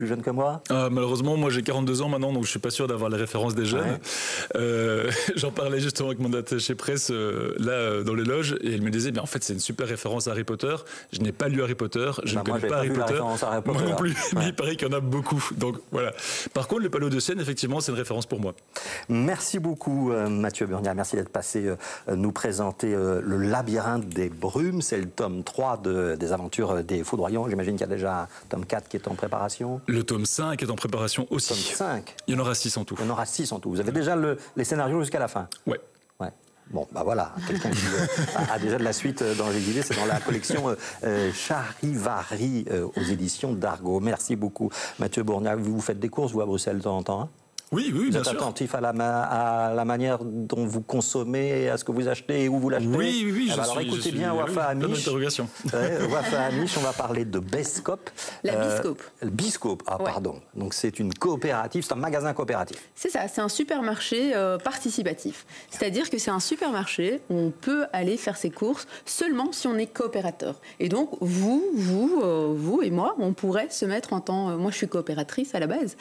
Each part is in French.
plus jeune que moi? Malheureusement, moi j'ai 42 ans maintenant, donc je suis pas sûr d'avoir les références des jeunes. J'en parlais justement avec mon attaché presse dans les loges, et elle me disait, en fait c'est une super référence à Harry Potter. Je n'ai pas lu Harry Potter, je ne connais pas Harry Potter. Moi non plus, mais il paraît qu'il y en a beaucoup. Donc voilà. Par contre, le Palais de Sienne, effectivement, c'est une référence pour moi. Merci beaucoup Mathieu Burniat, merci d'être passé nous présenter le labyrinthe des brumes. C'est le tome 3 des aventures des foudroyants. J'imagine qu'il y a déjà un tome 4 qui est en préparation. Le tome 5 est en préparation aussi. Tome 5. Il y en aura 6 en tout. Il y en aura 6 en tout. Vous avez déjà les scénarios jusqu'à la fin? Ouais. Bon, voilà, quelqu'un qui a déjà de la suite dans les idées, c'est dans la collection Charivari aux éditions d'Argo. Merci beaucoup Mathieu Burniat. Vous faites des courses, vous, à Bruxelles, de temps en temps, hein? Oui, bien sûr. Vous êtes attentif à la manière dont vous consommez, à ce que vous achetez et où vous l'achetez? Oui. Alors écoutez bien, Wafa Amish. Wafa Amish, on va parler de Bescope. La Biscope. Biscope, pardon. Donc c'est une coopérative, c'est un magasin coopératif. C'est ça, c'est un supermarché participatif. C'est-à-dire que c'est un supermarché où on peut aller faire ses courses seulement si on est coopérateur. Et donc vous et moi, on pourrait se mettre en tant... moi je suis coopératrice à la base.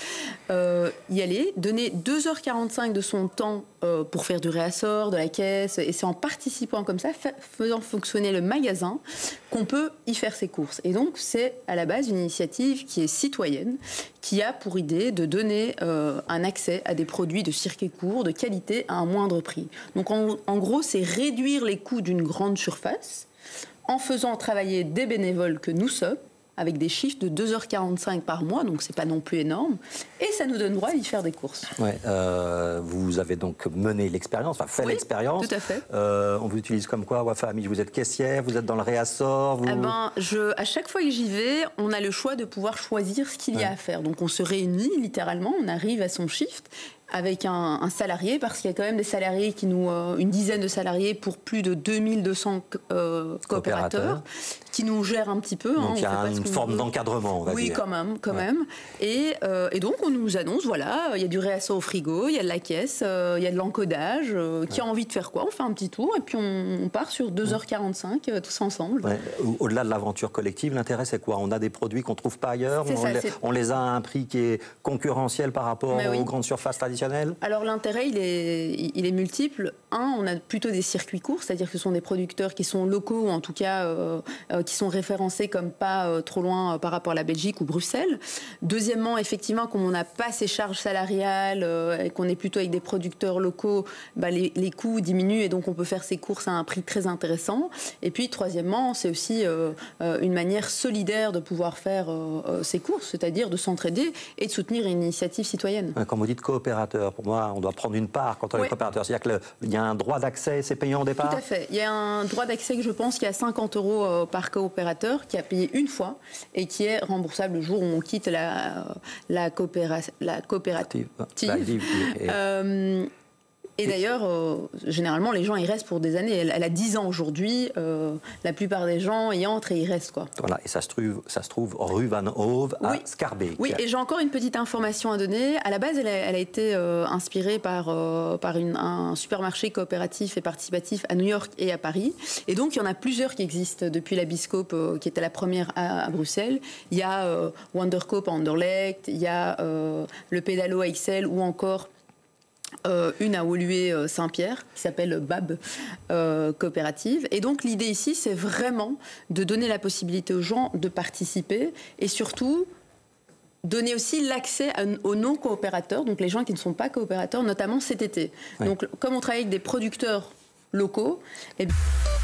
Y aller, donner 2h45 de son temps pour faire du réassort, de la caisse, et c'est en participant comme ça, faisant fonctionner le magasin, qu'on peut y faire ses courses. Et donc c'est à la base une initiative qui est citoyenne, qui a pour idée de donner un accès à des produits de circuit court, de qualité, à un moindre prix. Donc en gros, c'est réduire les coûts d'une grande surface en faisant travailler des bénévoles que nous sommes, avec des chiffres de 2h45 par mois, donc c'est pas non plus énorme, et ça nous donne droit d'y faire des courses. Vous avez donc mené l'expérience, fait l'expérience. Tout à fait. On vous utilise comme quoi, Wafa Amish? Vous êtes caissière, vous êtes dans le réassort à chaque fois que j'y vais, on a le choix de pouvoir choisir ce qu'il y a à faire. Donc on se réunit littéralement, on arrive à son shift, avec un salarié, parce qu'il y a quand même des salariés une dizaine de salariés pour plus de 2200 coopérateurs qui nous gèrent un petit peu. Donc il y a une forme d'encadrement, on va dire. Oui, quand même. Et donc on nous annonce, voilà, il y a du réassort au frigo, il y a de la caisse, il y a de l'encodage. Qui a envie de faire quoi? On fait un petit tour et puis on part sur 2h45 tous ensemble. Au-delà de l'aventure collective, l'intérêt c'est quoi? On a des produits qu'on ne trouve pas ailleurs, on les a à un prix qui est concurrentiel par rapport aux grandes surfaces traditionnelles. Alors l'intérêt, il est multiple. On a plutôt des circuits courts, c'est-à-dire que ce sont des producteurs qui sont locaux, ou en tout cas qui sont référencés comme pas trop loin par rapport à la Belgique ou Bruxelles. Deuxièmement, effectivement, comme on n'a pas ces charges salariales et qu'on est plutôt avec des producteurs locaux, les coûts diminuent et donc on peut faire ses courses à un prix très intéressant. Et puis troisièmement, c'est aussi une manière solidaire de pouvoir faire ses courses, c'est-à-dire de s'entraider et de soutenir une initiative citoyenne. Quand vous dites coopérateur, pour moi, on doit prendre une part quand on est coopérateur. C'est-à-dire qu'il y a un droit d'accès, c'est payant au départ? Tout à fait. Il y a un droit d'accès que je pense qui est à 50 € par coopérateur, qui a payé une fois et qui est remboursable le jour où on quitte la coopérative. Et d'ailleurs, généralement, les gens y restent pour des années. Elle a 10 ans aujourd'hui. La plupart des gens y entrent et y restent, quoi. Voilà, et ça se trouve rue Van Hove à Schaerbeek. Oui, et j'ai encore une petite information à donner. À la base, elle a été inspirée par un supermarché coopératif et participatif à New York et à Paris. Et donc, il y en a plusieurs qui existent depuis la Biscope, qui était la première à Bruxelles. Il y a Wondercoop à Anderlecht, il y a le Pédalo à Ixelles ou encore... une à Woluwe-Saint-Pierre qui s'appelle BAB coopérative. Et donc l'idée ici, c'est vraiment de donner la possibilité aux gens de participer et surtout donner aussi l'accès aux non-coopérateurs, donc les gens qui ne sont pas coopérateurs, notamment cet été. Donc comme on travaille avec des producteurs locaux...